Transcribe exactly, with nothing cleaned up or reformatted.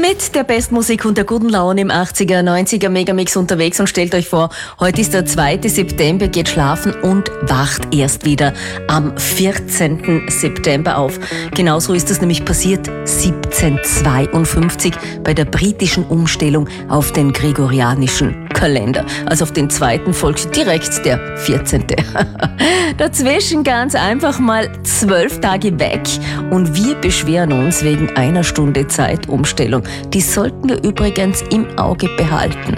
Mit der Bestmusik und der guten Laune im achtziger, neunziger Megamix unterwegs und stellt euch vor, heute ist der zweite September, geht schlafen und wacht erst wieder am vierzehnten September auf. Genauso ist es nämlich passiert siebzehnhundertzweiundfünfzig bei der britischen Umstellung auf den gregorianischen Kalender. Also auf den zweiten folgt direkt der vierzehnte Dazwischen ganz einfach mal zwölf Tage weg und wir beschweren uns wegen einer Stunde Zeitumstellung. Die sollten wir übrigens im Auge behalten.